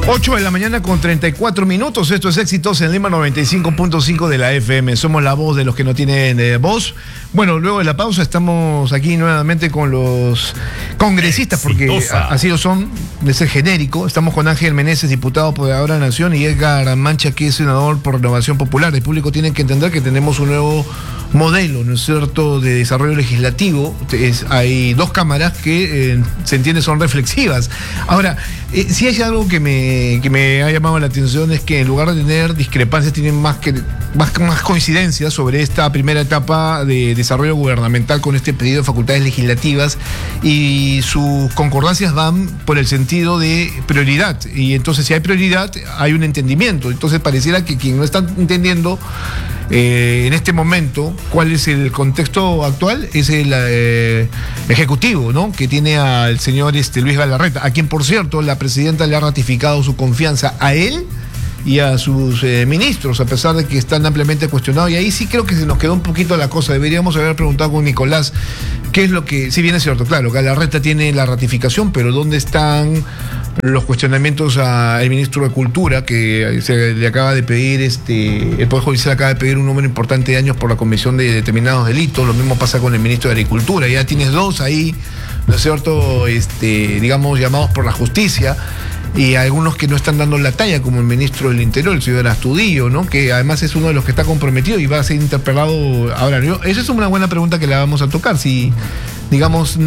8 de la mañana con 34 minutos. Esto es Éxitos en Lima 95.5 de la FM. Somos la voz de los que no tienen voz. Bueno, luego de la pausa estamos aquí nuevamente con los congresistas, porque así lo son, de ser genérico. Estamos con Ángel Meneses, diputado por Ahora Nación, y Edgar Mancha, que es senador por Renovación Popular. El público tiene que entender que tenemos un nuevo modelo, ¿no es cierto?, de desarrollo legislativo. Hay dos cámaras que se entiende son reflexivas. Ahora, si hay algo que me ha llamado la atención, es que en lugar de tener discrepancias, tienen más coincidencias sobre esta primera etapa de desarrollo gubernamental con este pedido de facultades legislativas, y sus concordancias van por el sentido de prioridad. Y entonces, si hay prioridad, hay un entendimiento. Entonces pareciera que quien no está entendiendo en este momento cuál es el contexto actual es el ejecutivo, ¿no?, que tiene al señor Luis Galarreta, a quien, por cierto, la presidenta le ha ratificado su confianza a él y a sus ministros, a pesar de que están ampliamente cuestionados. Y ahí sí creo que se nos quedó un poquito la cosa. Deberíamos haber preguntado con Nicolás qué es lo que, si bien es cierto, claro, Galarreta tiene la ratificación, pero ¿dónde están los cuestionamientos al ministro de Cultura, que se le acaba de pedir, el Poder Judicial acaba de pedir un número importante de años por la comisión de determinados delitos? Lo mismo pasa con el ministro de Agricultura. Ya tienes dos ahí, ¿no es cierto?, digamos, llamados por la justicia, y algunos que no están dando la talla, como el ministro del Interior, el señor Astudillo, ¿no?, que además es uno de los que está comprometido y va a ser interpelado ahora. Esa es una buena pregunta que le vamos a tocar. Si, digamos,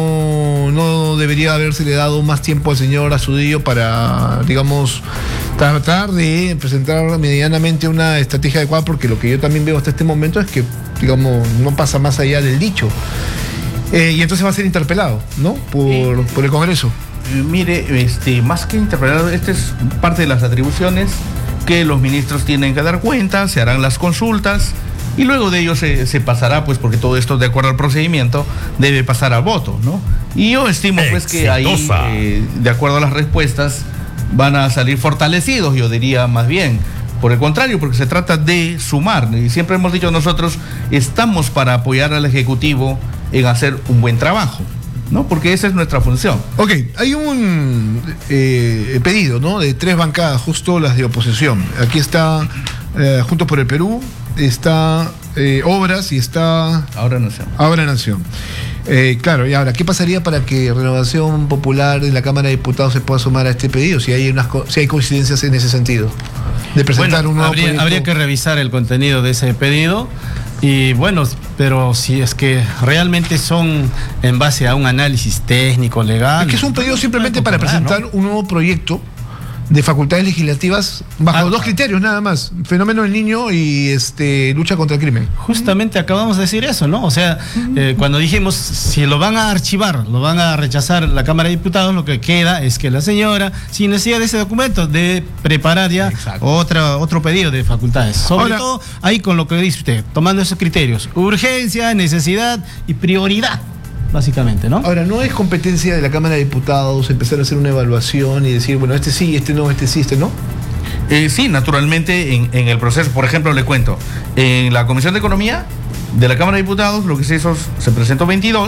no debería habérsele dado más tiempo al señor Astudillo para, digamos, tratar de presentar medianamente una estrategia adecuada, porque lo que yo también veo hasta este momento es que, digamos, no pasa más allá del dicho. Y entonces va a ser interpelado, ¿no?, por el Congreso. Mire, más que interpretar, esta es parte de las atribuciones que los ministros tienen que dar cuenta. Se harán las consultas y luego de ello se pasará, pues, porque todo esto, de acuerdo al procedimiento, debe pasar al voto, ¿no? Y yo estimo, pues, que ahí, de acuerdo a las respuestas, van a salir fortalecidos, yo diría más bien. Por el contrario, porque se trata de sumar, y siempre hemos dicho nosotros, estamos para apoyar al Ejecutivo en hacer un buen trabajo, ¿no?, porque esa es nuestra función. Ok, hay un pedido, ¿no?, de tres bancadas, justo las de oposición. Aquí está Juntos por el Perú, está Obras y está Ahora Nación. Ahora Nación. Claro, y ahora, ¿qué pasaría para que Renovación Popular en la Cámara de Diputados se pueda sumar a este pedido, si hay coincidencias en ese sentido? De presentar un nuevo proyecto. Habría que revisar el contenido de ese pedido. Y bueno, pero si es que realmente son en base a un análisis técnico, legal. Es que es un pedido simplemente para presentar, ¿no?, un nuevo proyecto de facultades legislativas bajo dos criterios nada más: fenómeno del niño y lucha contra el crimen. Justamente acabamos de decir eso, ¿no? O sea, cuando dijimos si lo van a archivar, lo van a rechazar la Cámara de Diputados, lo que queda es que la señora, sin necesidad de ese documento, debe preparar ya otro pedido de facultades. Sobre todo ahí con lo que dice usted, tomando esos criterios: urgencia, necesidad y prioridad, básicamente, ¿no? Ahora, ¿no es competencia de la Cámara de Diputados empezar a hacer una evaluación y decir, bueno, este sí, este no, este sí, este no? Sí, naturalmente, en el proceso. Por ejemplo, le cuento, en la Comisión de Economía de la Cámara de Diputados, lo que se hizo, se presentó 22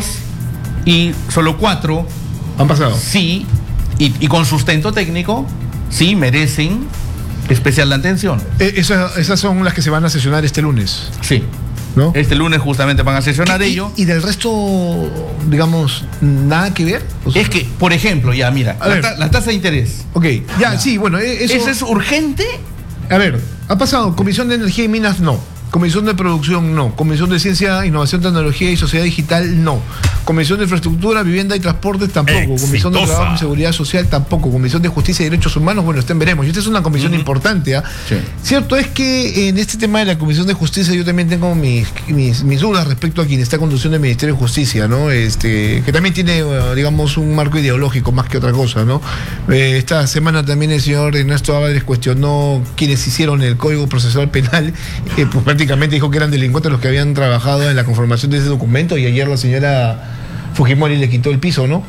y solo 4 han pasado. Sí, y con sustento técnico, sí merecen especial atención. Esas son las que se van a sesionar este lunes. Sí, ¿no? Este lunes justamente van a sesionar ello. ¿Y del resto, digamos, nada que ver? O sea, es que, por ejemplo, ya mira, la tasa de interés. Ok, ya, sí, bueno, ¿eso es urgente? A ver, ha pasado Comisión de Energía y Minas, no. Comisión de Producción, no. Comisión de Ciencia, Innovación, Tecnología y Sociedad Digital, no. Comisión de Infraestructura, Vivienda y Transportes, tampoco. Exitosa. Comisión de Trabajo y Seguridad Social, tampoco. Comisión de Justicia y Derechos Humanos, bueno, veremos. Y esta es una comisión importante, ¿ah? Sí. Cierto es que en este tema de la Comisión de Justicia yo también tengo mis dudas respecto a quien está conduciendo el Ministerio de Justicia, ¿no? Que también tiene, digamos, un marco ideológico más que otra cosa, ¿no? Esta semana también el señor Ernesto Álvarez cuestionó quienes hicieron el Código Procesal Penal, pues prácticamente dijo que eran delincuentes los que habían trabajado en la conformación de ese documento, y ayer la señora Fujimori le quitó el piso, ¿no?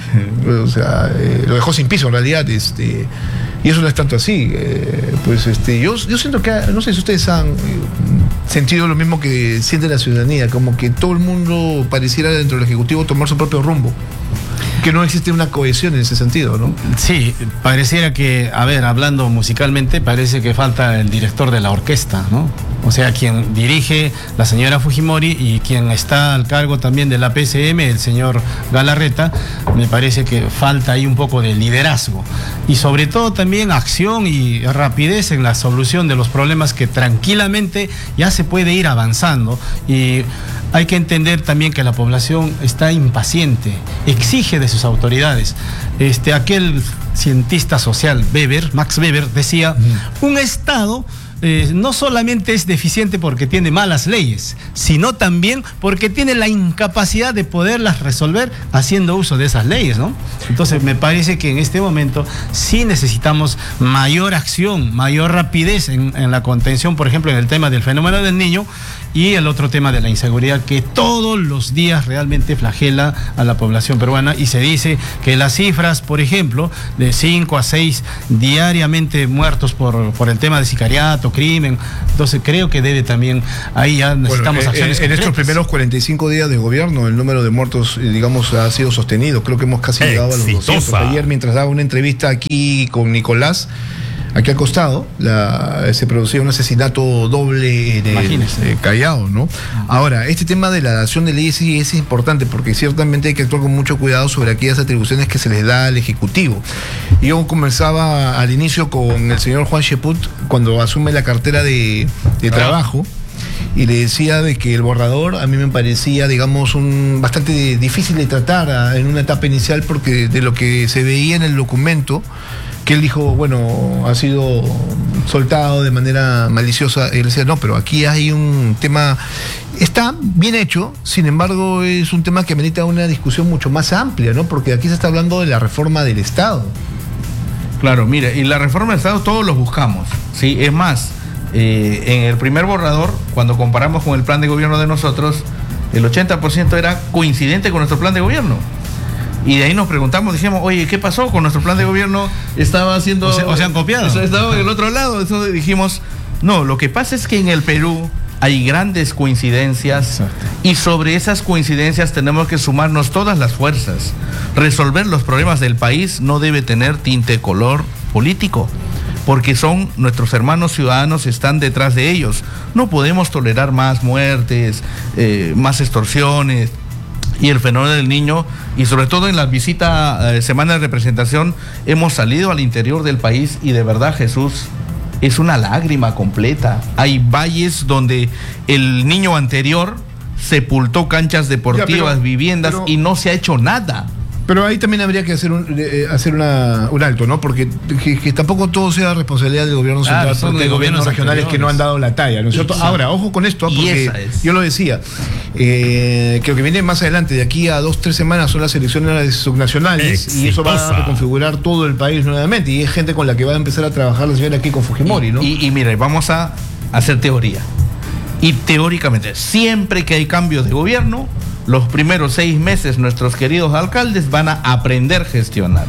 O sea, lo dejó sin piso en realidad, y eso no es tanto así. Yo siento que, no sé si ustedes han sentido lo mismo que siente la ciudadanía, como que todo el mundo pareciera dentro del Ejecutivo tomar su propio rumbo. que no existe una cohesión en ese sentido, ¿no? Sí, pareciera que, a ver, hablando musicalmente, parece que falta el director de la orquesta, ¿no? O sea, quien dirige la señora Fujimori y quien está al cargo también de la PCM, el señor Galarreta, me parece que falta ahí un poco de liderazgo y sobre todo también acción y rapidez en la solución de los problemas que tranquilamente ya se puede ir avanzando. Y hay que entender también que la población está impaciente, exige de sus autoridades. Aquel cientista social Max Weber decía, un Estado no solamente es deficiente porque tiene malas leyes, sino también porque tiene la incapacidad de poderlas resolver haciendo uso de esas leyes, ¿no? Entonces me parece que en este momento sí necesitamos mayor acción, mayor rapidez en la contención, por ejemplo, en el tema del fenómeno del Niño y el otro tema de la inseguridad que todos los días realmente flagela a la población peruana, y se dice que las cifras, por ejemplo, de 5 a 6 diariamente muertos por el tema de sicariato, crimen, entonces creo que debe también, ahí ya necesitamos acciones en estos primeros 45 días de gobierno, el número de muertos, digamos, ha sido sostenido, creo que hemos casi llegado a los 200. Ayer, mientras daba una entrevista aquí con Nicolás, aquí al costado, se producía un asesinato doble en el Callao, ¿no? Ahora, este tema de la dación de leyes sí es importante porque ciertamente hay que actuar con mucho cuidado sobre aquellas atribuciones que se les da al Ejecutivo. Yo conversaba al inicio con el señor Juan Cheput cuando asume la cartera de trabajo, y le decía de que el borrador a mí me parecía, digamos, bastante difícil de tratar en una etapa inicial porque de lo que se veía en el documento, que él dijo, bueno, ha sido soltado de manera maliciosa. Él decía, no, pero aquí hay un tema, está bien hecho, sin embargo es un tema que amerita una discusión mucho más amplia, ¿no? Porque aquí se está hablando de la reforma del Estado. Claro, mire, y la reforma del Estado todos lo buscamos, ¿sí? Es más, en el primer borrador, cuando comparamos con el plan de gobierno de nosotros, el 80% era coincidente con nuestro plan de gobierno. Y de ahí nos preguntamos, dijimos, oye, ¿qué pasó con nuestro plan de gobierno? Estaba haciendo... O se han copiado. Estaba en el otro lado. Entonces dijimos, no, lo que pasa es que en el Perú hay grandes coincidencias. Exacto. Y sobre esas coincidencias tenemos que sumarnos todas las fuerzas. Resolver los problemas del país no debe tener tinte color político, porque son nuestros hermanos ciudadanos, están detrás de ellos. No podemos tolerar más muertes, más extorsiones. Y el fenómeno del Niño, y sobre todo en la visita semana de representación, hemos salido al interior del país y de verdad, Jesús, es una lágrima completa. Hay valles donde el Niño anterior sepultó canchas deportivas, viviendas, y no se ha hecho nada. Pero ahí también habría que hacer un alto, ¿no? Porque que tampoco todo sea responsabilidad del gobierno central, son de gobiernos regionales que no han dado la talla, ¿no es cierto? Ahora, ojo con esto, porque yo lo decía, creo que viene más adelante, de aquí a 2-3 semanas son las elecciones subnacionales, y eso va a reconfigurar todo el país nuevamente, y es gente con la que va a empezar a trabajar la señora aquí con Fujimori, ¿no? Y mire, vamos a hacer teoría. Y teóricamente, siempre que hay cambios de gobierno, los primeros 6 meses nuestros queridos alcaldes van a aprender a gestionar.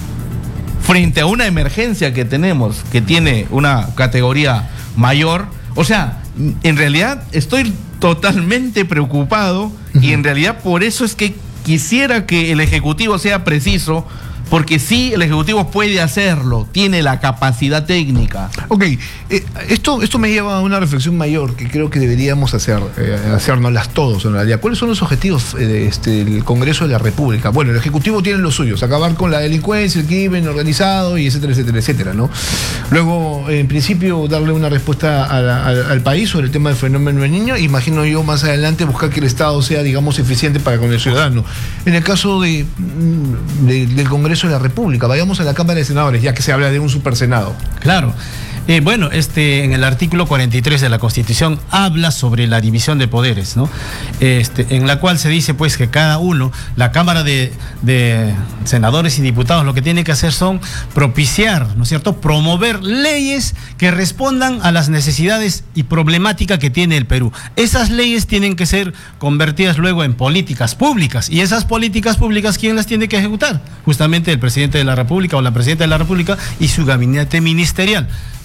Frente a una emergencia que tenemos, que tiene una categoría mayor, o sea, en realidad estoy totalmente preocupado, y en realidad por eso es que quisiera que el Ejecutivo sea preciso, porque sí, el Ejecutivo puede hacerlo, tiene la capacidad técnica. Ok, esto me lleva a una reflexión mayor que creo que deberíamos hacernoslas todos en realidad. ¿Cuáles son los objetivos del Congreso de la República? Bueno, el Ejecutivo tiene los suyos, acabar con la delincuencia, el crimen organizado, y etcétera, etcétera, etcétera, ¿no? Luego, en principio, darle una respuesta al país sobre el tema del fenómeno del Niño. Imagino yo más adelante buscar que el Estado sea, digamos, eficiente para con el ciudadano. En el caso del Congreso de la República, vayamos a la Cámara de Senadores, ya que se habla de un supersenado. Claro. Bueno, en el artículo 43 de la Constitución habla sobre la división de poderes, ¿no? En la cual se dice pues que cada uno, la Cámara de Senadores y Diputados, lo que tiene que hacer son propiciar, ¿no es cierto?, promover leyes que respondan a las necesidades y problemática que tiene el Perú. Esas leyes tienen que ser convertidas luego en políticas públicas, y esas políticas públicas, ¿quién las tiene que ejecutar? Justamente el presidente de la República o la presidenta de la República y su gabinete ministerial.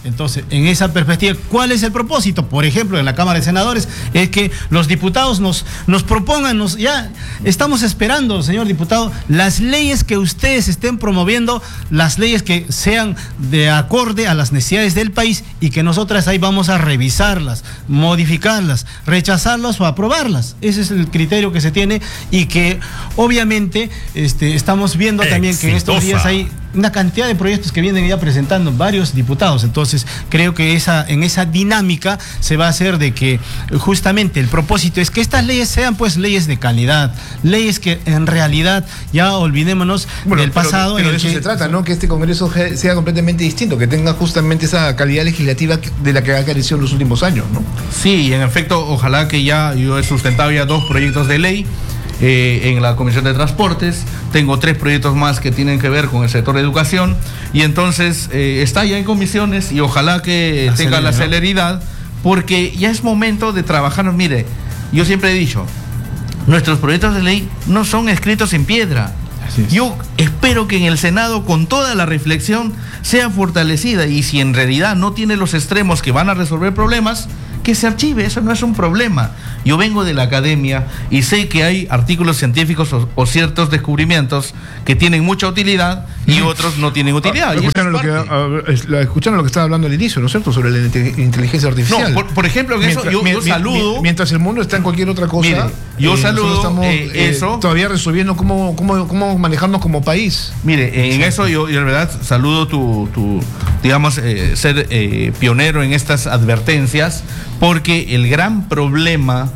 Entonces, en esa perspectiva, ¿cuál es el propósito? Por ejemplo, en la Cámara de Senadores, es que los diputados nos propongan, ya estamos esperando, señor diputado, las leyes que ustedes estén promoviendo, las leyes que sean de acorde a las necesidades del país y que nosotras ahí vamos a revisarlas, modificarlas, rechazarlas o aprobarlas. Ese es el criterio que se tiene y que obviamente estamos viendo también que en estos días hay una cantidad de proyectos que vienen ya presentando varios diputados. Entonces creo que en esa dinámica se va a hacer de que justamente el propósito es que estas leyes sean pues leyes de calidad, leyes que en realidad ya olvidémonos del pasado. Pero de eso se trata, ¿no? Que este Congreso sea completamente distinto, que tenga justamente esa calidad legislativa de la que ha carecido en los últimos años, ¿no? Sí, en efecto, ojalá que yo he sustentado ya 2 proyectos de ley en la Comisión de Transportes, tengo 3 proyectos más que tienen que ver con el sector de educación, y entonces está ya en comisiones y ojalá que tenga la celeridad, porque ya es momento de trabajar. Mire, yo siempre he dicho, nuestros proyectos de ley no son escritos en piedra. Yo espero que en el Senado, con toda la reflexión, sea fortalecida, y si en realidad no tiene los extremos que van a resolver problemas, que se archive, eso no es un problema. Yo vengo de la academia y sé que hay artículos científicos o ciertos descubrimientos que tienen mucha utilidad y otros no tienen utilidad. Escucharon lo que estaba hablando al inicio, ¿no es cierto?, sobre la inteligencia artificial. No, por ejemplo, en eso yo saludo. Mientras el mundo está en cualquier otra cosa, mire, yo saludo estamos eso. Todavía resolviendo cómo manejarnos como país. Mire, en eso yo de verdad saludo tu digamos, ser pionero en estas advertencias, porque el gran problema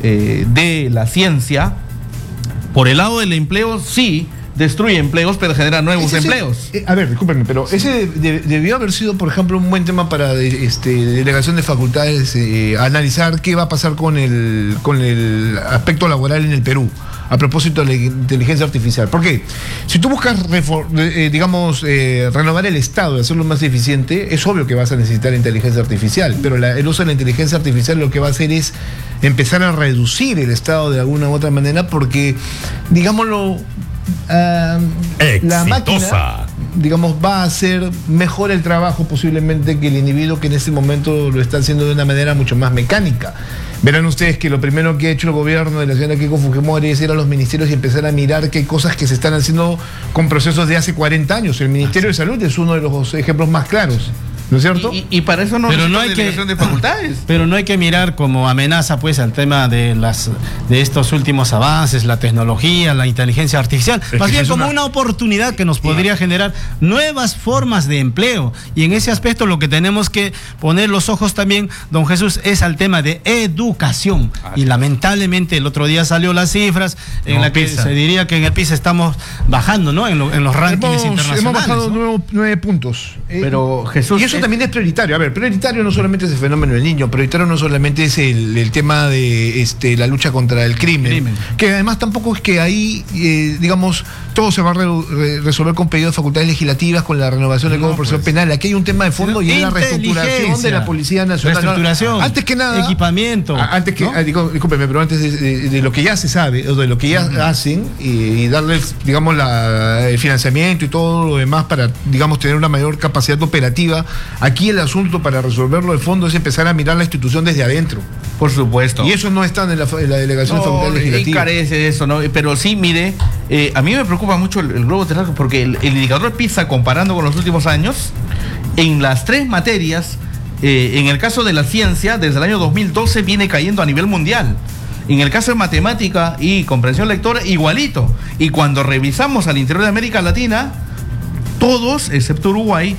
de la ciencia, por el lado del empleo, sí, destruye empleos, pero genera nuevos empleos. A ver, discúlpenme, pero ese debió haber sido, por ejemplo, un buen tema para delegación de facultades, analizar qué va a pasar con el aspecto laboral en el Perú, a propósito de la inteligencia artificial. Porque si tú buscas, renovar el Estado y hacerlo más eficiente, es obvio que vas a necesitar inteligencia artificial, pero el uso de la inteligencia artificial lo que va a hacer es empezar a reducir el Estado de alguna u otra manera, porque, digámoslo, la máquina, va a hacer mejor el trabajo posiblemente que el individuo, que en este momento lo está haciendo de una manera mucho más mecánica. Verán ustedes que lo primero que ha hecho el gobierno de la señora Keiko Fujimori es ir a los ministerios y empezar a mirar qué cosas que se están haciendo con procesos de hace 40 años. El Ministerio de Salud es uno de los ejemplos más claros, ¿no es cierto? Y para eso no hay delegación de facultades. Pero no hay que mirar como amenaza pues al tema de estos últimos avances, la tecnología, la inteligencia artificial, más bien como una oportunidad que nos podría generar nuevas formas de empleo. Y en ese aspecto lo que tenemos que poner los ojos también, don Jesús, es al tema de educación. Y lamentablemente el otro día salió las cifras en la que se diría que en el PISA estamos bajando, ¿no? En los rankings internacionales. Hemos bajado 9 puntos. Pero Jesús, y eso también es prioritario. A ver, prioritario no solamente es el fenómeno del niño, prioritario no solamente es el tema de la lucha contra el crimen, que además tampoco es que ahí, todo se va a resolver con pedidos de facultades legislativas, con la renovación del Código Procesal Penal. Aquí hay un tema de fondo y es la reestructuración de la Policía Nacional. Reestructuración, antes que nada, equipamiento. Discúlpeme, pero antes de lo que ya se sabe, o de lo que ya hacen, y darles, el financiamiento y todo lo demás para, tener una mayor capacidad operativa. Aquí el asunto para resolverlo de fondo es empezar a mirar la institución desde adentro. Por supuesto. Y eso no está en la delegación de facultades legislativas. Y carece de eso, ¿no? Pero sí, mire, a mí me preocupa mucho el globo terráqueo, porque el indicador PISA, comparando con los últimos años, en las 3 materias, en el caso de la ciencia, desde el año 2012 viene cayendo a nivel mundial. En el caso de matemática y comprensión lectora, igualito. Y cuando revisamos al interior de América Latina, todos, excepto Uruguay,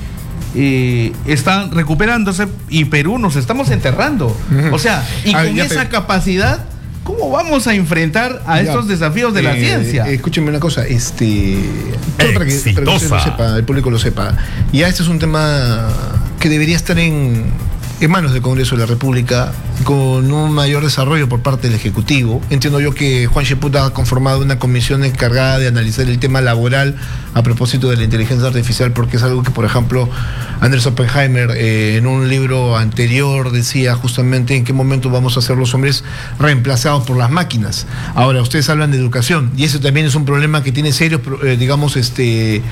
están recuperándose, y Perú nos estamos enterrando. O sea, y con esa capacidad, ¿cómo vamos a enfrentar a estos desafíos de la ciencia? Escúchenme una cosa, para que usted lo sepa, el público lo sepa, ya este es un tema que debería estar en manos del Congreso de la República, con un mayor desarrollo por parte del Ejecutivo. Entiendo yo que Juan Cheput ha conformado una comisión encargada de analizar el tema laboral a propósito de la inteligencia artificial, porque es algo que, por ejemplo, Andrés Oppenheimer en un libro anterior decía justamente en qué momento vamos a ser los hombres reemplazados por las máquinas. Ahora, ustedes hablan de educación, y eso también es un problema que tiene serios,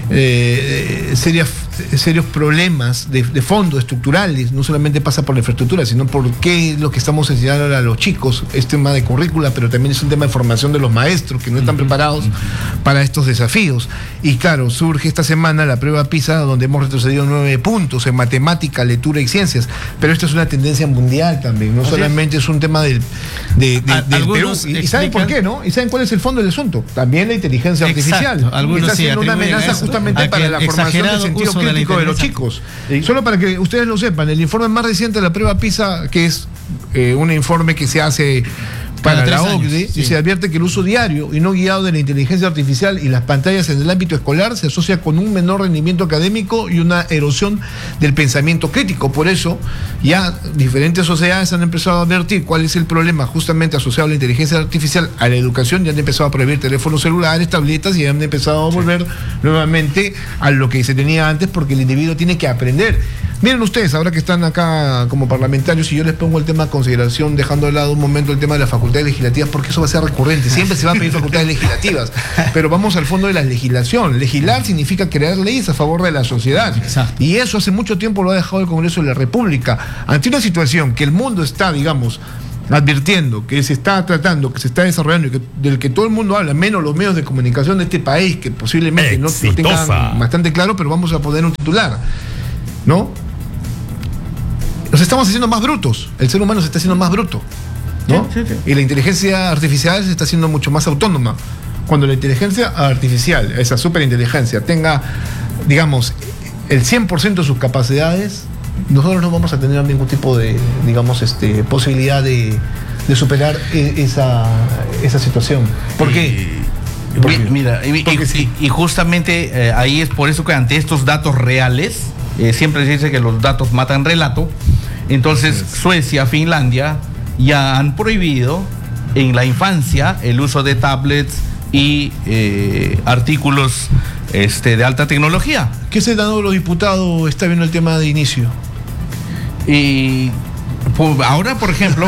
serios problemas de fondo, estructurales. No solamente pasa por la infraestructura, sino por qué es lo que estamos enseñando a los chicos. Es tema de currícula, pero también es un tema de formación de los maestros, que no están preparados para estos desafíos. Y claro, surge esta semana la prueba PISA, donde hemos retrocedido 9 puntos en matemática, lectura y ciencias. Pero esto es una tendencia mundial también, no solamente es un tema del Perú. ¿Y saben por qué, no? ¿Y saben cuál es el fondo del asunto? También la inteligencia artificial. Algunos está siendo una amenaza justamente para la formación del sentido crítico de los chicos. ¿Sí? Solo para que ustedes lo sepan, el informe más reciente de la prueba PISA, que es un informe que se hace para la OCDE, y se advierte que el uso diario y no guiado de la inteligencia artificial y las pantallas en el ámbito escolar se asocia con un menor rendimiento académico y una erosión del pensamiento crítico. Por eso ya diferentes sociedades han empezado a advertir cuál es el problema justamente asociado a la inteligencia artificial, a la educación. Ya han empezado a prohibir teléfonos celulares, tabletas, y han empezado a volver nuevamente a lo que se tenía antes, porque el individuo tiene que aprender. Miren ustedes, ahora que están acá como parlamentarios, y yo les pongo el tema a consideración, dejando de lado un momento el tema de las facultades legislativas, porque eso va a ser recurrente. Siempre se va a pedir facultades legislativas, pero vamos al fondo de la legislación. Legislar significa crear leyes a favor de la sociedad. Exacto. Y eso hace mucho tiempo lo ha dejado el Congreso de la República. Ante una situación que el mundo está, digamos, advirtiendo, que se está tratando, que se está desarrollando y del que todo el mundo habla, menos los medios de comunicación de este país, que posiblemente no lo tengan bastante claro, pero vamos a poner un titular, ¿no? Nos estamos haciendo más brutos. El ser humano se está haciendo más bruto, ¿no? Sí. Y la inteligencia artificial se está haciendo mucho más autónoma. Cuando la inteligencia artificial, esa superinteligencia, tenga, digamos, el 100% de sus capacidades, nosotros no vamos a tener ningún tipo de, digamos, posibilidad de superar esa situación. ¿Por qué? Mira, y justamente ahí es por eso que ante estos datos reales, siempre se dice que los datos matan relato. Entonces Suecia, Finlandia ya han prohibido en la infancia el uso de tablets y artículos de alta tecnología. ¿Qué senador de los diputados está viendo el tema de inicio? Y pues, ahora, por ejemplo,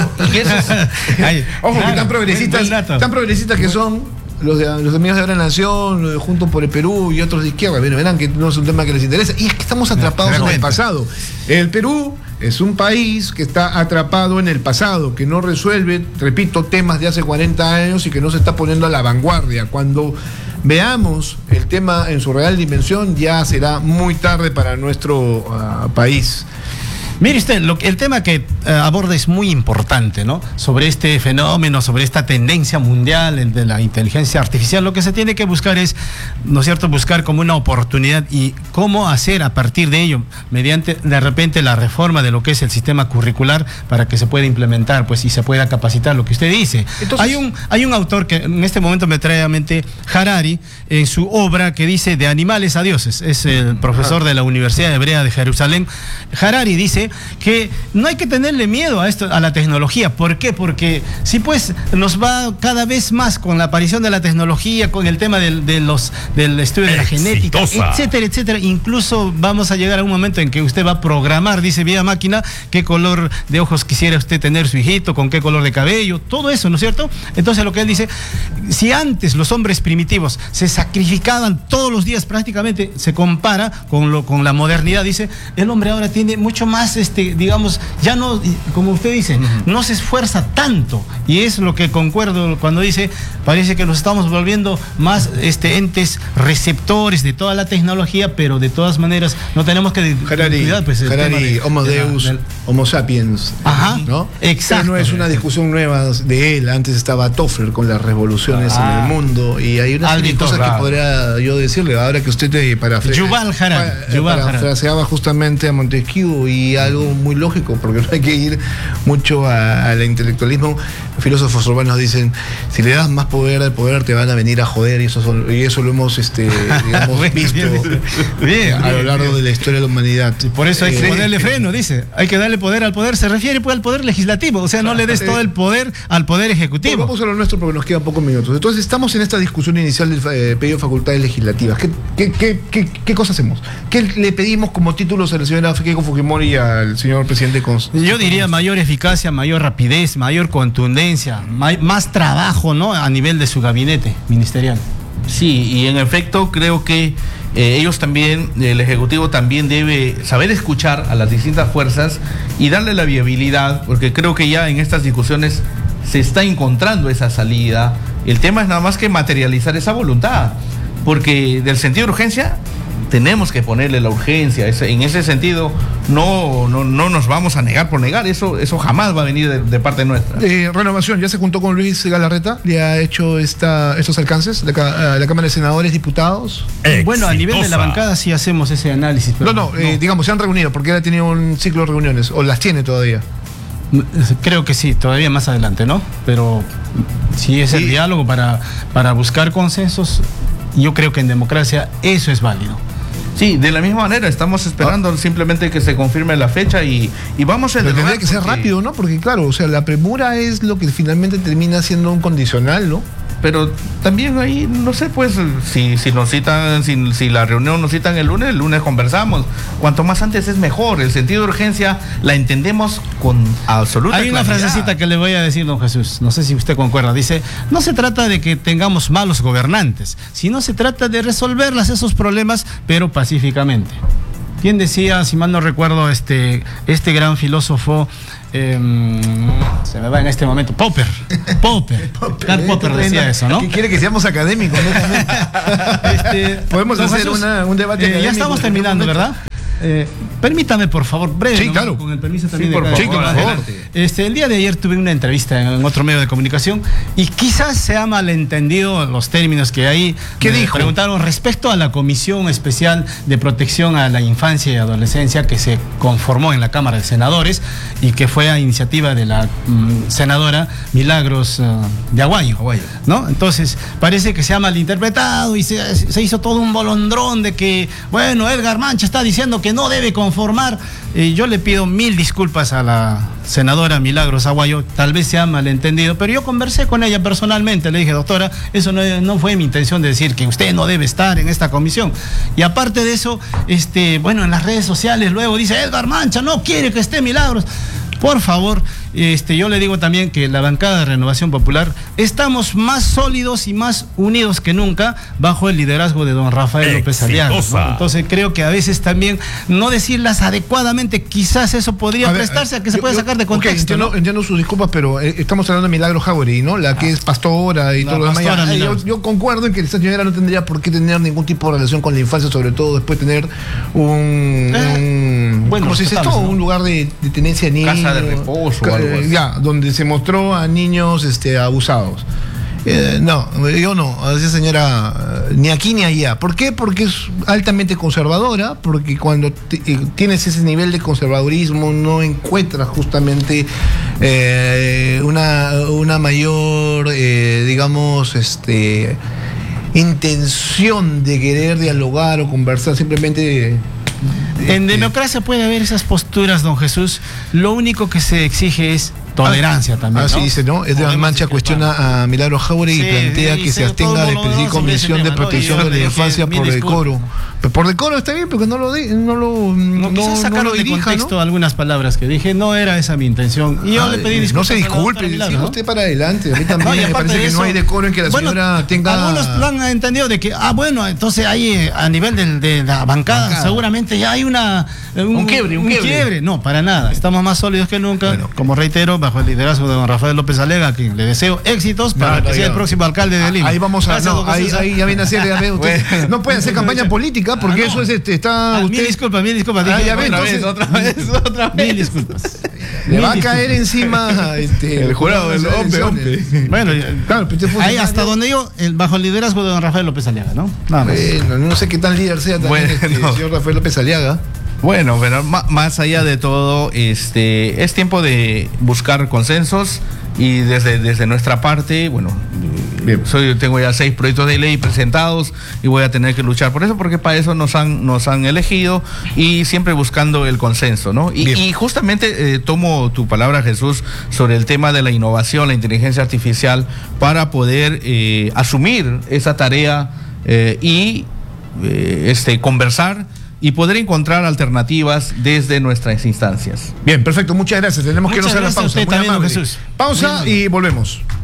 ojo, que tan progresistas que son los amigos de Ahora Nación, los de Juntos por el Perú y otros de izquierda. Verán que no es un tema que les interesa. Y es que estamos atrapados en el pasado. El Perú es un país que está atrapado en el pasado, que no resuelve, repito, temas de hace 40 años y que no se está poniendo a la vanguardia. Cuando veamos el tema en su real dimensión, ya será muy tarde para nuestro país. Mire usted, el tema que aborda es muy importante, ¿no? Sobre este fenómeno, sobre esta tendencia mundial de la inteligencia artificial. Lo que se tiene que buscar es, ¿no es cierto?, buscar como una oportunidad y cómo hacer a partir de ello, mediante de repente la reforma de lo que es el sistema curricular, para que se pueda implementar, pues, y se pueda capacitar lo que usted dice. Entonces, hay un autor que en este momento me trae a mente, Harari, en su obra que dice De animales a dioses. Es el profesor de la Universidad Hebrea de Jerusalén. Harari dice que no hay que tenerle miedo a esto, a la tecnología. ¿Por qué? Porque si pues nos va cada vez más con la aparición de la tecnología, con el tema del estudio de la genética, etcétera, etcétera. Incluso vamos a llegar a un momento en que usted va a programar, dice vía máquina, qué color de ojos quisiera usted tener su hijito, con qué color de cabello, todo eso, ¿no es cierto? Entonces lo que él dice, si antes los hombres primitivos se sacrificaban todos los días prácticamente, se compara con la modernidad, dice, el hombre ahora tiene mucho más digamos, ya no, como usted dice, no se esfuerza tanto, y es lo que concuerdo cuando dice, parece que nos estamos volviendo más entes receptores de toda la tecnología, pero de todas maneras no tenemos que cuidar, pues, Harari, Homo Deus, Homo Sapiens, ¿no? Exacto. No es una discusión nueva de él, antes estaba Toffler con las revoluciones en el mundo, y hay una serie de cosas que podría yo decirle, ahora que usted parafraseaba justamente a Montesquieu, y algo muy lógico, porque no hay que ir mucho al intelectualismo. Filósofos urbanos dicen, si le das más poder al poder, te van a venir a joder, y eso lo hemos digamos, visto a lo largo de la historia de la humanidad. Y por eso hay que ponerle freno, dice, hay que darle poder al poder, se refiere pues al poder legislativo, o sea, no le des todo el poder al poder ejecutivo. Vamos a lo nuestro porque nos quedan pocos minutos. Entonces estamos en esta discusión inicial del pedido de facultades legislativas. ¿Qué cosa hacemos? ¿Qué le pedimos como títulos a la señora Keiko Fujimori y al señor presidente? Yo diría mayor eficacia, mayor rapidez, mayor contundencia, más trabajo, ¿no?, a nivel de su gabinete ministerial. Sí, y en efecto creo que ellos también, el Ejecutivo también debe saber escuchar a las distintas fuerzas y darle la viabilidad, porque creo que ya en estas discusiones se está encontrando esa salida. El tema es nada más que materializar esa voluntad, porque del sentido de urgencia tenemos que ponerle la urgencia. En ese sentido no nos vamos a negar por negar, eso jamás va a venir de parte nuestra. Renovación, ¿ya se juntó con Luis Galarreta? ¿Le ha hecho estos alcances? ¿La Cámara de Senadores, diputados? Bueno, a nivel de la bancada sí hacemos ese análisis. Pero digamos, se han reunido, porque él ha tenido un ciclo de reuniones, o las tiene todavía. Creo que sí, todavía más adelante, ¿no? Pero si es el diálogo para buscar consensos, yo creo que en democracia eso es válido. Sí, de la misma manera, estamos esperando simplemente que se confirme la fecha y vamos a... Pero tendría que ser rápido, ¿no? Porque claro, o sea, la premura es lo que finalmente termina siendo un condicional, ¿no? Pero también ahí, no sé, pues, si nos citan, si la reunión nos citan el lunes conversamos. Cuanto más antes es mejor. El sentido de urgencia la entendemos con absoluta claridad. Hay una frasecita que le voy a decir, don Jesús, no sé si usted concuerda. Dice, no se trata de que tengamos malos gobernantes, sino se trata de resolverlas esos problemas, pero pacíficamente. ¿Quién decía, si mal no recuerdo, este gran filósofo, se me va en este momento, Popper. Karl Popper decía eso, ¿no? ¿Qué quiere que seamos académicos? Podemos hacer un debate académico. Ya estamos terminando, ¿verdad? Permítame, por favor, breve. Sí, claro. Con el permiso también por favor. El día de ayer tuve una entrevista en otro medio de comunicación y quizás se ha malentendido los términos que ahí dijo. Preguntaron respecto a la Comisión Especial de Protección a la Infancia y Adolescencia que se conformó en la Cámara de Senadores y que fue a iniciativa de la senadora Milagros de Aguayo, ¿no? Entonces, parece que se ha malinterpretado y se hizo todo un bolondrón de que, bueno, Edgar Mancha está diciendo que no debe conformar. Yo le pido 1000 disculpas a la senadora Milagros Aguayo, tal vez se ha malentendido, pero yo conversé con ella personalmente, le dije, doctora, eso no fue mi intención de decir que usted no debe estar en esta comisión. Y aparte de eso, bueno, en las redes sociales luego dice, Edgar Mancha no quiere que esté Milagros. Por favor, yo le digo también que la bancada de Renovación Popular estamos más sólidos y más unidos que nunca bajo el liderazgo de don Rafael López Aliaga, ¿no? Entonces creo que a veces también no decirlas adecuadamente, quizás eso podría prestarse a que se pueda sacar de contexto. Entiendo sus disculpas, pero estamos hablando de Milagro Jauregui, ¿no? La que es pastora y todo lo demás. Yo concuerdo en que esta señora no tendría por qué tener ningún tipo de relación con la infancia, sobre todo después de tener ¿cómo se dice esto? Un lugar de tenencia de niños. Casa de reposo o algo así. Ya, donde se mostró a niños abusados. No, yo no, a esa señora ni aquí ni allá. ¿Por qué? Porque es altamente conservadora, porque cuando tienes ese nivel de conservadurismo no encuentras justamente una mayor, digamos, intención de querer dialogar o conversar, simplemente... En democracia puede haber esas posturas, don Jesús. Lo único que se exige es tolerancia también. Así dice, ¿no? Edgar Mancha cuestiona a Milagros Jauregui y plantea que se abstenga de pedir Comisión de Protección de la Infancia por decoro. Por decoro está bien, porque quizás sacaron de contexto algunas palabras que dije, no era esa mi intención. Y yo le pedí disculpas. No se disculpe, siga usted para adelante. A mí también me parece que no hay decoro en que la señora tenga... Algunos lo han entendido de que, entonces ahí a nivel de la bancada seguramente ya hay un quiebre. No, para nada. Estamos más sólidos que nunca. Bueno, como reitero, bajo el liderazgo de don Rafael López Aliaga, a quien le deseo éxitos para que sea el próximo alcalde de Lima. Ahí vamos a... ahí ya viene a ser... No puede hacer campaña política porque eso es está... Mil disculpas. Otra vez. Mil disculpas. Le va a caer encima el jurado del hombre. Bueno, claro, ahí hasta donde yo, bajo el liderazgo de don Rafael López Aliaga, ¿no? Nada más. Bueno, no sé qué tan líder sea también el señor Rafael López Aliaga. Bueno, pero más allá de todo, es tiempo de buscar consensos y desde nuestra parte, bueno, tengo ya 6 proyectos de ley presentados y voy a tener que luchar por eso, porque para eso nos han elegido y siempre buscando el consenso, ¿no? Y justamente tomo tu palabra, Jesús, sobre el tema de la innovación, la inteligencia artificial, para poder asumir esa tarea y conversar y poder encontrar alternativas desde nuestras instancias. Bien, perfecto, muchas gracias. Tenemos que irnos a la pausa. Muy amable. Pausa y volvemos.